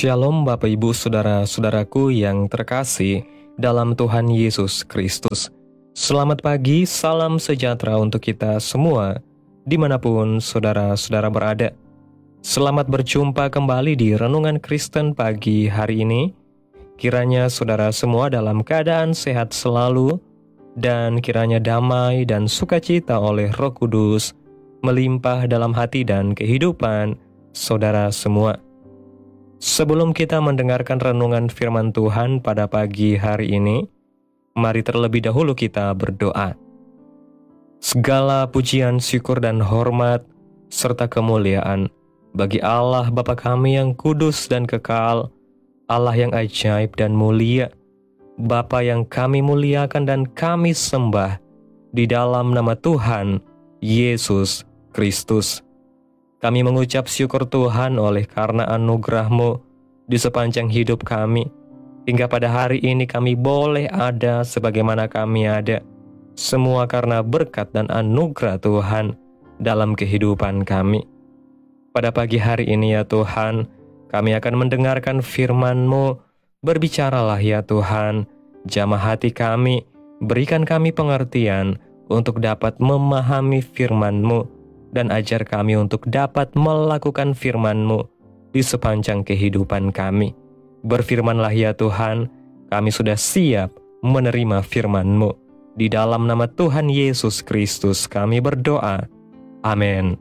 Shalom Bapak Ibu Saudara-saudaraku yang terkasih dalam Tuhan Yesus Kristus. Selamat pagi, salam sejahtera untuk kita semua dimanapun saudara-saudara berada. Selamat berjumpa kembali di Renungan Kristen pagi hari ini. Kiranya saudara semua dalam keadaan sehat selalu, dan kiranya damai dan sukacita oleh Roh Kudus melimpah dalam hati dan kehidupan saudara semua. Sebelum kita mendengarkan renungan firman Tuhan pada pagi hari ini, mari terlebih dahulu kita berdoa. Segala pujian, syukur, dan hormat, serta kemuliaan bagi Allah Bapa kami yang kudus dan kekal, Allah yang ajaib dan mulia, Bapa yang kami muliakan dan kami sembah di dalam nama Tuhan Yesus Kristus. Kami mengucap syukur Tuhan oleh karena anugerah-Mu di sepanjang hidup kami. Hingga pada hari ini kami boleh ada sebagaimana kami ada. Semua karena berkat dan anugerah Tuhan dalam kehidupan kami. Pada pagi hari ini ya Tuhan, kami akan mendengarkan firman-Mu. Berbicaralah ya Tuhan, jamah hati kami, berikan kami pengertian untuk dapat memahami firman-Mu. Dan ajar kami untuk dapat melakukan firman-Mu di sepanjang kehidupan kami. Berfirmanlah ya Tuhan, kami sudah siap menerima firman-Mu. Di dalam nama Tuhan Yesus Kristus kami berdoa. Amin.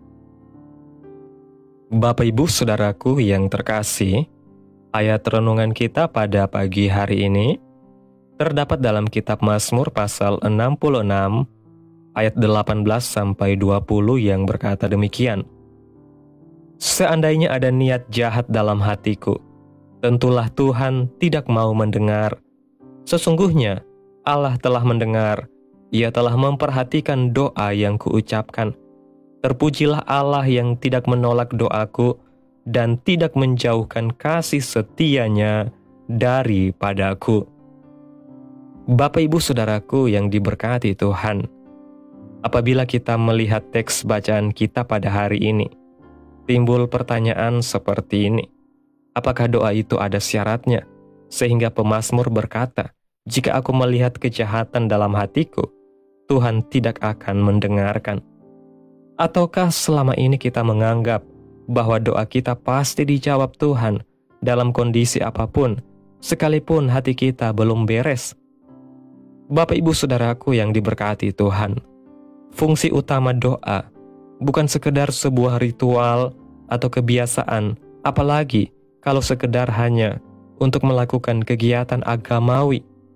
Bapak Ibu Saudaraku yang terkasih, ayat renungan kita pada pagi hari ini terdapat dalam kitab Mazmur pasal 66, ayat 18-20 yang berkata demikian. Seandainya ada niat jahat dalam hatiku, tentulah Tuhan tidak mau mendengar. Sesungguhnya Allah telah mendengar, Ia telah memperhatikan doa yang kuucapkan. Terpujilah Allah yang tidak menolak doaku dan tidak menjauhkan kasih setia-Nya daripadaku. Bapak Ibu Saudaraku yang diberkati Tuhan, apabila kita melihat teks bacaan kita pada hari ini, timbul pertanyaan seperti ini. Apakah doa itu ada syaratnya? Sehingga pemazmur berkata, jika aku melihat kejahatan dalam hatiku, Tuhan tidak akan mendengarkan. Ataukah selama ini kita menganggap bahwa doa kita pasti dijawab Tuhan dalam kondisi apapun, sekalipun hati kita belum beres? Bapak Ibu Saudaraku yang diberkati Tuhan, fungsi utama doa bukan sekedar sebuah ritual atau kebiasaan, apalagi kalau sekedar hanya untuk melakukan kegiatan agamawi.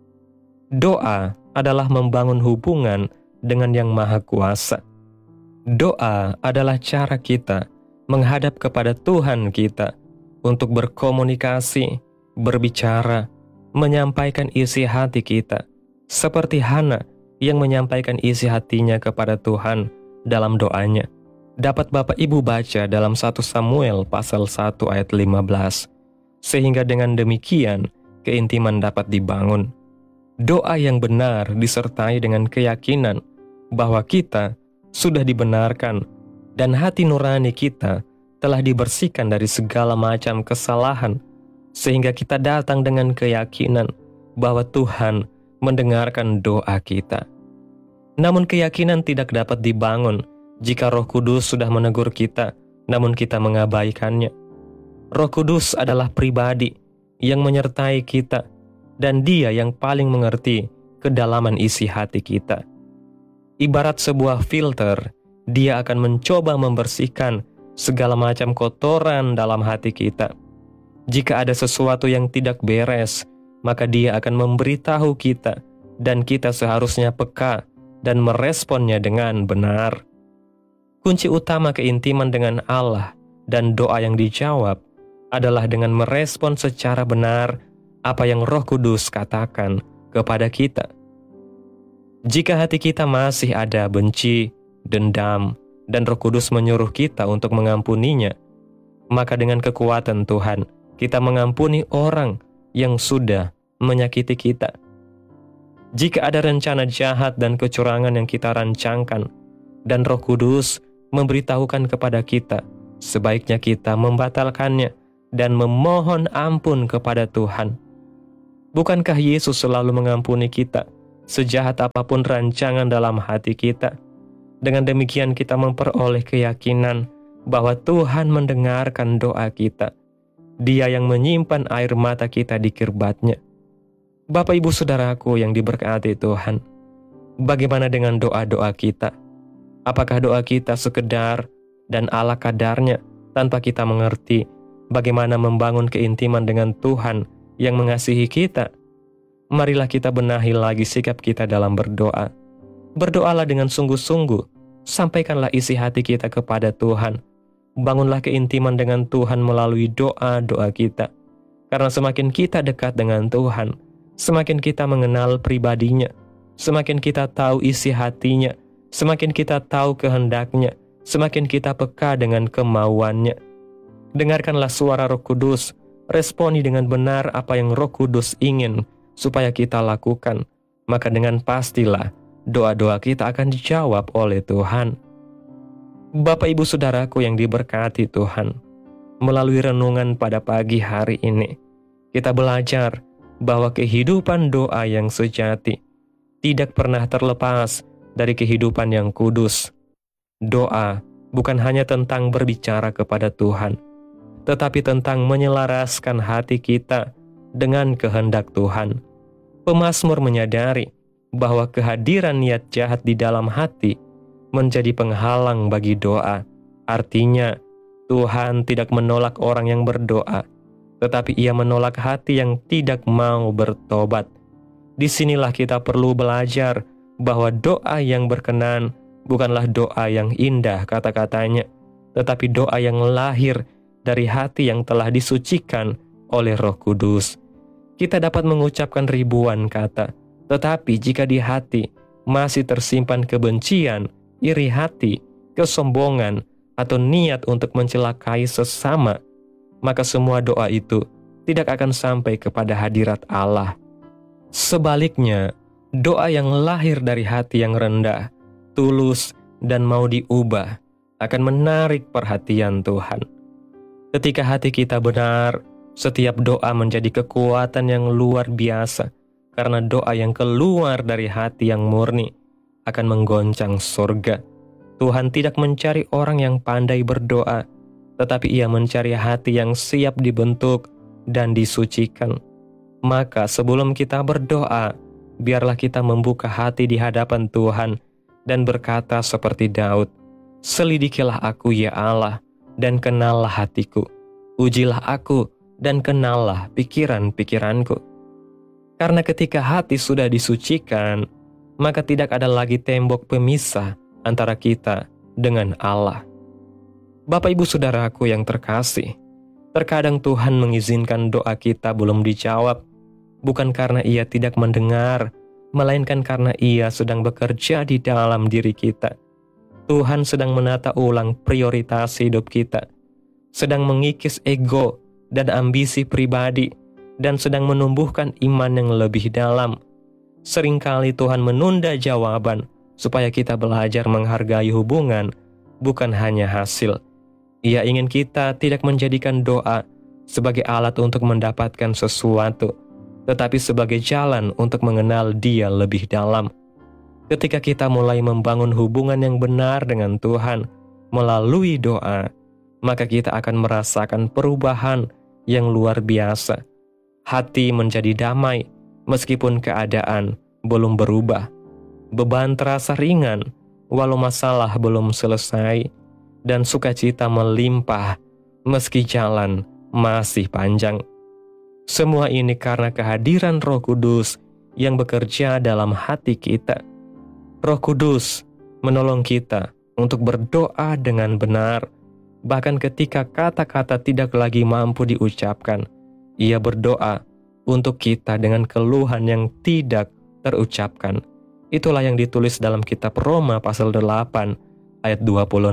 Doa adalah membangun hubungan dengan Yang Maha Kuasa. Doa adalah cara kita menghadap kepada Tuhan kita untuk berkomunikasi, berbicara, menyampaikan isi hati kita, seperti Hana yang menyampaikan isi hatinya kepada Tuhan dalam doanya. Dapat Bapak Ibu baca dalam 1 Samuel pasal 1 ayat 15. Sehingga dengan demikian, keintiman dapat dibangun. Doa yang benar disertai dengan keyakinan bahwa kita sudah dibenarkan dan hati nurani kita telah dibersihkan dari segala macam kesalahan, sehingga kita datang dengan keyakinan bahwa Tuhan mendengarkan doa kita. Namun keyakinan tidak dapat dibangun jika Roh Kudus sudah menegur kita, namun kita mengabaikannya. Roh Kudus adalah pribadi yang menyertai kita, dan Dia yang paling mengerti kedalaman isi hati kita. Ibarat sebuah filter, Dia akan mencoba membersihkan segala macam kotoran dalam hati kita. Jika ada sesuatu yang tidak beres, maka Dia akan memberitahu kita, dan kita seharusnya peka dan meresponnya dengan benar. Kunci utama keintiman dengan Allah dan doa yang dijawab adalah dengan merespon secara benar apa yang Roh Kudus katakan kepada kita. Jika hati kita masih ada benci, dendam, dan Roh Kudus menyuruh kita untuk mengampuninya, maka dengan kekuatan Tuhan, kita mengampuni orang yang sudah menyakiti kita. Jika ada rencana jahat dan kecurangan yang kita rancangkan, dan Roh Kudus memberitahukan kepada kita, sebaiknya kita membatalkannya dan memohon ampun kepada Tuhan. Bukankah Yesus selalu mengampuni kita, sejahat apapun rancangan dalam hati kita? Dengan demikian kita memperoleh keyakinan bahwa Tuhan mendengarkan doa kita. Dia yang menyimpan air mata kita di kirbatnya. Bapak ibu saudaraku yang diberkati Tuhan, bagaimana dengan doa-doa kita? Apakah doa kita sekedar dan ala kadarnya tanpa kita mengerti bagaimana membangun keintiman dengan Tuhan yang mengasihi kita? Marilah kita benahi lagi sikap kita dalam berdoa. Berdoalah dengan sungguh-sungguh, sampaikanlah isi hati kita kepada Tuhan. Bangunlah keintiman dengan Tuhan melalui doa-doa kita. Karena semakin kita dekat dengan Tuhan, semakin kita mengenal pribadinya, semakin kita tahu isi hatinya, semakin kita tahu kehendaknya, semakin kita peka dengan kemauannya. Dengarkanlah suara Roh Kudus, responi dengan benar apa yang Roh Kudus ingin supaya kita lakukan. Maka dengan pastilah doa-doa kita akan dijawab oleh Tuhan. Bapak ibu saudaraku yang diberkati Tuhan, melalui renungan pada pagi hari ini, kita belajar bahwa kehidupan doa yang sejati tidak pernah terlepas dari kehidupan yang kudus. Doa bukan hanya tentang berbicara kepada Tuhan, tetapi tentang menyelaraskan hati kita dengan kehendak Tuhan. Pemazmur menyadari bahwa kehadiran niat jahat di dalam hati menjadi penghalang bagi doa. Artinya, Tuhan tidak menolak orang yang berdoa, tetapi Ia menolak hati yang tidak mau bertobat. Disinilah kita perlu belajar bahwa doa yang berkenan bukanlah doa yang indah kata-katanya, tetapi doa yang lahir dari hati yang telah disucikan oleh Roh Kudus. Kita dapat mengucapkan ribuan kata, tetapi jika di hati masih tersimpan kebencian, iri hati, kesombongan, atau niat untuk mencelakai sesama, maka semua doa itu tidak akan sampai kepada hadirat Allah. Sebaliknya, doa yang lahir dari hati yang rendah, tulus, dan mau diubah akan menarik perhatian Tuhan. Ketika hati kita benar, setiap doa menjadi kekuatan yang luar biasa, karena doa yang keluar dari hati yang murni akan menggoncang surga. Tuhan tidak mencari orang yang pandai berdoa, tetapi Ia mencari hati yang siap dibentuk dan disucikan. Maka sebelum kita berdoa, biarlah kita membuka hati di hadapan Tuhan dan berkata seperti Daud, "Selidikilah aku ya Allah, dan kenallah hatiku. Ujilah aku dan kenallah pikiran-pikiranku." Karena ketika hati sudah disucikan, maka tidak ada lagi tembok pemisah antara kita dengan Allah. Bapak ibu saudaraku yang terkasih, terkadang Tuhan mengizinkan doa kita belum dijawab, bukan karena Ia tidak mendengar, melainkan karena Ia sedang bekerja di dalam diri kita. Tuhan sedang menata ulang prioritas hidup kita, sedang mengikis ego dan ambisi pribadi, dan sedang menumbuhkan iman yang lebih dalam. Seringkali Tuhan menunda jawaban supaya kita belajar menghargai hubungan, bukan hanya hasil. Ia ingin kita tidak menjadikan doa sebagai alat untuk mendapatkan sesuatu, tetapi sebagai jalan untuk mengenal Dia lebih dalam. Ketika kita mulai membangun hubungan yang benar dengan Tuhan melalui doa, maka kita akan merasakan perubahan yang luar biasa. Hati menjadi damai meskipun keadaan belum berubah. Beban terasa ringan walau masalah belum selesai, dan sukacita melimpah meski jalan masih panjang. Semua ini karena kehadiran Roh Kudus yang bekerja dalam hati kita. Roh Kudus menolong kita untuk berdoa dengan benar, bahkan ketika kata-kata tidak lagi mampu diucapkan. Ia berdoa untuk kita dengan keluhan yang tidak terucapkan. Itulah yang ditulis dalam kitab Roma pasal 8 ayat 26.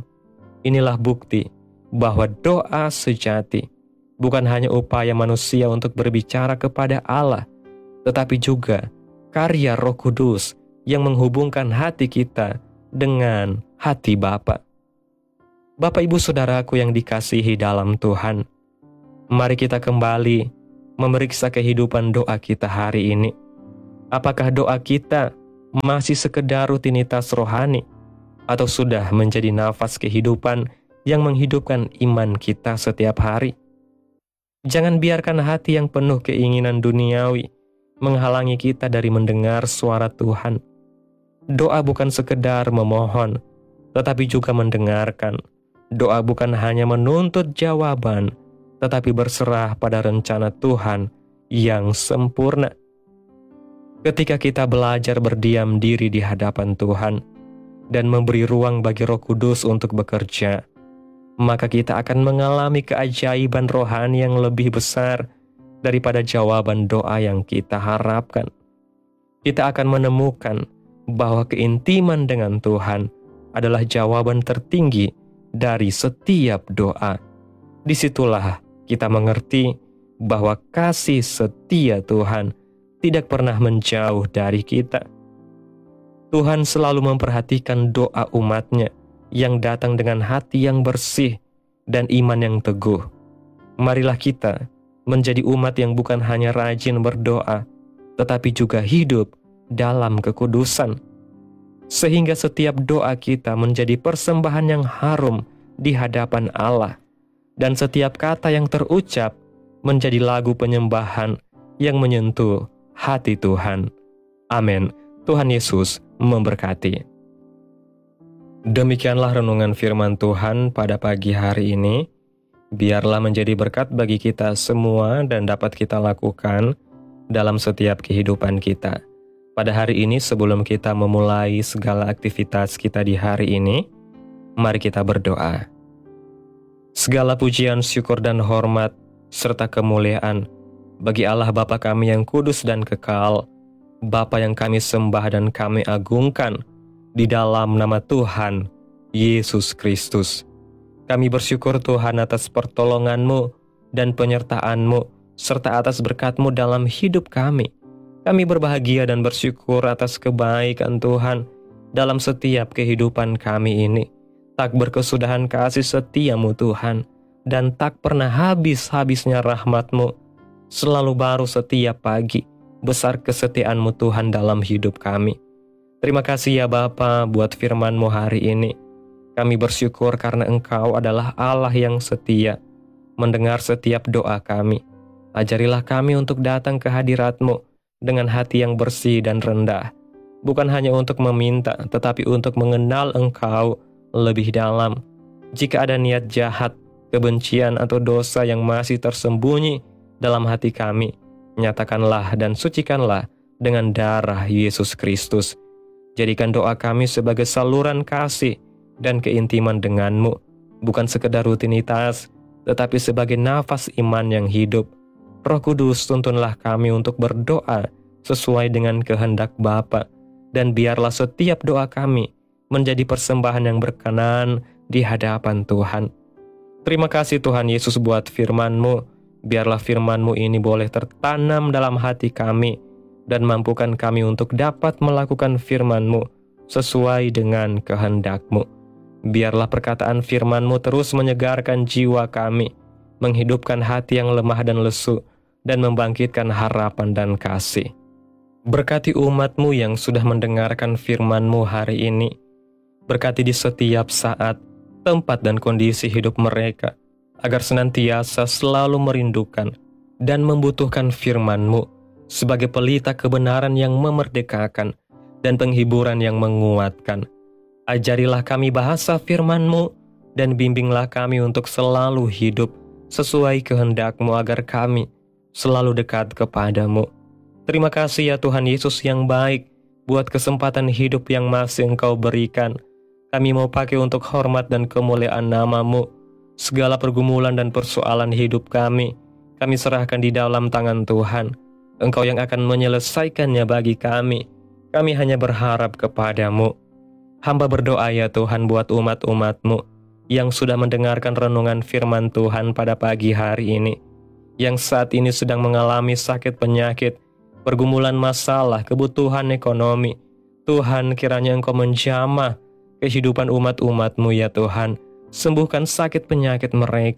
Inilah bukti bahwa doa sejati bukan hanya upaya manusia untuk berbicara kepada Allah, tetapi juga karya Roh Kudus yang menghubungkan hati kita dengan hati Bapa. Bapak ibu saudaraku yang dikasihi dalam Tuhan, Mari kita kembali memeriksa kehidupan doa kita hari ini. Apakah doa kita masih sekedar rutinitas rohani, atau sudah menjadi nafas kehidupan yang menghidupkan iman kita setiap hari? Jangan biarkan hati yang penuh keinginan duniawi menghalangi kita dari mendengar suara Tuhan. Doa bukan sekedar memohon, tetapi juga mendengarkan. Doa bukan hanya menuntut jawaban, tetapi berserah pada rencana Tuhan yang sempurna. Ketika kita belajar berdiam diri di hadapan Tuhan dan memberi ruang bagi Roh Kudus untuk bekerja, maka kita akan mengalami keajaiban rohani yang lebih besar daripada jawaban doa yang kita harapkan. Kita akan menemukan bahwa keintiman dengan Tuhan adalah jawaban tertinggi dari setiap doa. Disitulah kita mengerti bahwa kasih setia Tuhan tidak pernah menjauh dari kita. Tuhan selalu memperhatikan doa umat-Nya yang datang dengan hati yang bersih dan iman yang teguh. Marilah kita menjadi umat yang bukan hanya rajin berdoa, tetapi juga hidup dalam kekudusan, sehingga setiap doa kita menjadi persembahan yang harum di hadapan Allah, dan setiap kata yang terucap menjadi lagu penyembahan yang menyentuh hati Tuhan. Amin. Tuhan Yesus memberkati. Demikianlah renungan firman Tuhan pada pagi hari ini. Biarlah menjadi berkat bagi kita semua dan dapat kita lakukan dalam setiap kehidupan kita. Pada hari ini, sebelum kita memulai segala aktivitas kita di hari ini, mari kita berdoa. Segala pujian, syukur, dan hormat, serta kemuliaan bagi Allah Bapa kami yang kudus dan kekal, Bapa yang kami sembah dan kami agungkan, di dalam nama Tuhan Yesus Kristus. Kami bersyukur Tuhan atas pertolongan-Mu dan penyertaan-Mu, serta atas berkat-Mu dalam hidup kami. Kami berbahagia dan bersyukur atas kebaikan Tuhan dalam setiap kehidupan kami ini. Tak berkesudahan kasih setia-Mu Tuhan, dan tak pernah habis-habisnya rahmat-Mu. Selalu baru setiap pagi, besar kesetiaan-Mu Tuhan dalam hidup kami. Terima kasih ya Bapa buat firman-Mu hari ini. Kami bersyukur karena Engkau adalah Allah yang setia, mendengar setiap doa kami. Ajarilah kami untuk datang ke hadirat-Mu dengan hati yang bersih dan rendah, bukan hanya untuk meminta, tetapi untuk mengenal Engkau lebih dalam. Jika ada niat jahat, kebencian, atau dosa yang masih tersembunyi dalam hati kami, nyatakanlah dan sucikanlah dengan darah Yesus Kristus. Jadikan doa kami sebagai saluran kasih dan keintiman dengan-Mu, bukan sekedar rutinitas, tetapi sebagai nafas iman yang hidup. Roh Kudus, tuntunlah kami untuk berdoa sesuai dengan kehendak Bapa, dan biarlah setiap doa kami menjadi persembahan yang berkenan di hadapan Tuhan. Terima kasih Tuhan Yesus buat firman-Mu. Biarlah firman-Mu ini boleh tertanam dalam hati kami, dan mampukan kami untuk dapat melakukan firman-Mu sesuai dengan kehendak-Mu. Biarlah perkataan firman-Mu terus menyegarkan jiwa kami, menghidupkan hati yang lemah dan lesu, dan membangkitkan harapan dan kasih. Berkati umat-Mu yang sudah mendengarkan firman-Mu hari ini. Berkati di setiap saat, tempat, dan kondisi hidup mereka, agar senantiasa selalu merindukan dan membutuhkan firman-Mu sebagai pelita kebenaran yang memerdekakan dan penghiburan yang menguatkan. Ajarilah kami bahasa firman-Mu dan bimbinglah kami untuk selalu hidup sesuai kehendak-Mu agar kami selalu dekat kepada-Mu. Terima kasih ya Tuhan Yesus yang baik buat kesempatan hidup yang masih Engkau berikan. Kami mau pakai untuk hormat dan kemuliaan nama-Mu. Segala pergumulan dan persoalan hidup kami serahkan di dalam tangan Tuhan. Engkau yang akan menyelesaikannya bagi kami. Kami hanya berharap kepada-Mu. Hamba berdoa ya Tuhan buat umat-umat-Mu yang sudah mendengarkan renungan firman Tuhan pada pagi hari ini, yang saat ini sedang mengalami sakit penyakit, pergumulan masalah, kebutuhan ekonomi. Tuhan, kiranya Engkau menjamah kehidupan umat-umat-Mu ya Tuhan. Sembuhkan sakit penyakit mereka,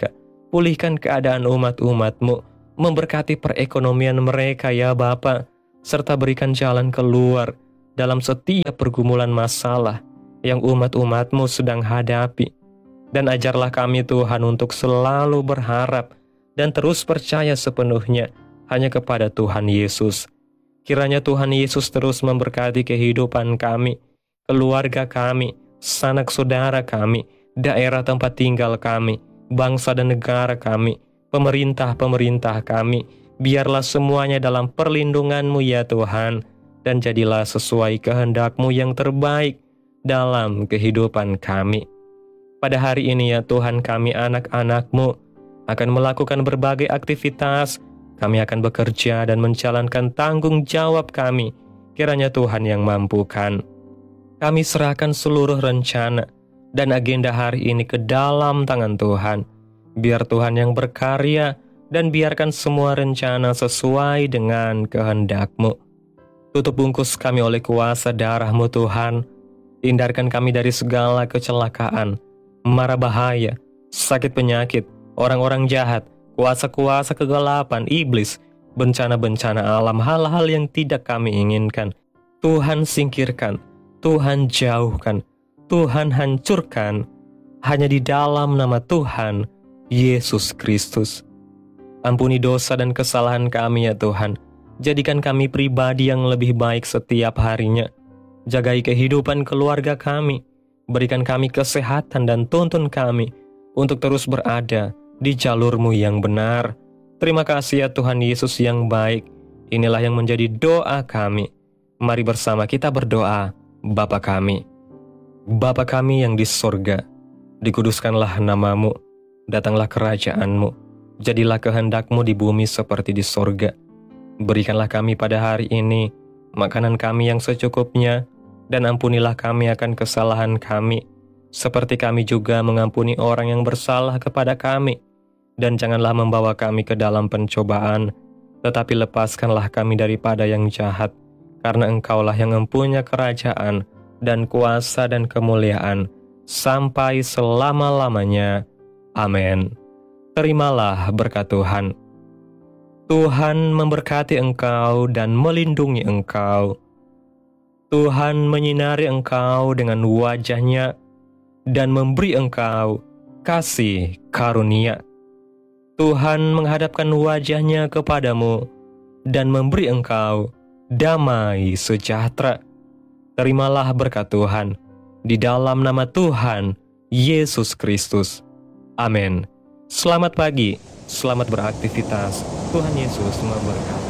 Pulihkan keadaan umat-umat-Mu, memberkati perekonomian mereka ya Bapa, serta berikan jalan keluar dalam setiap pergumulan masalah yang umat-umat-Mu sedang hadapi. Dan ajarlah kami Tuhan untuk selalu berharap dan terus percaya sepenuhnya hanya kepada Tuhan Yesus. Kiranya Tuhan Yesus terus memberkati kehidupan kami, keluarga kami, sanak saudara kami, daerah tempat tinggal kami, bangsa dan negara kami, pemerintah-pemerintah kami. Biarlah semuanya dalam perlindungan-Mu ya Tuhan, dan jadilah sesuai kehendak-Mu yang terbaik dalam kehidupan kami. Pada hari ini ya Tuhan, kami anak-anak-Mu akan melakukan berbagai aktivitas. Kami akan bekerja dan menjalankan tanggung jawab kami. Kiranya Tuhan yang mampukan. Kami serahkan seluruh rencana dan agenda hari ini ke dalam tangan Tuhan. Biar Tuhan yang berkarya dan biarkan semua rencana sesuai dengan kehendak-Mu. Tutup bungkus kami oleh kuasa darah-Mu Tuhan. Hindarkan kami dari segala kecelakaan, mara bahaya, sakit penyakit, orang-orang jahat, kuasa-kuasa kegelapan, iblis, bencana-bencana alam, hal-hal yang tidak kami inginkan. Tuhan singkirkan, Tuhan jauhkan, Tuhan hancurkan, hanya di dalam nama Tuhan Yesus Kristus. Ampuni dosa dan kesalahan kami ya Tuhan. Jadikan kami pribadi yang lebih baik setiap harinya. Jagai kehidupan keluarga kami. Berikan kami kesehatan dan tuntun kami untuk terus berada di jalur-Mu yang benar. Terima kasih ya Tuhan Yesus yang baik. Inilah yang menjadi doa kami. Mari bersama kita berdoa. Bapa kami. Bapa kami yang di sorga, dikuduskanlah nama-Mu. Datanglah kerajaan-Mu. Jadilah kehendak-Mu di bumi seperti di sorga. Berikanlah kami pada hari ini makanan kami yang secukupnya, dan ampunilah kami akan kesalahan kami, seperti kami juga mengampuni orang yang bersalah kepada kami. Dan janganlah membawa kami ke dalam pencobaan, tetapi lepaskanlah kami daripada yang jahat, karena Engkaulah yang mempunyai kerajaan, dan kuasa dan kemuliaan, sampai selama-lamanya. Amin. Terimalah berkat Tuhan. Tuhan memberkati engkau dan melindungi engkau. Tuhan menyinari engkau dengan wajah-Nya dan memberi engkau kasih karunia. Tuhan menghadapkan wajah-Nya kepadamu dan memberi engkau damai sejahtera. Terimalah berkat Tuhan di dalam nama Tuhan Yesus Kristus. Amin. Selamat pagi, selamat beraktivitas. Tuhan Yesus memberkati.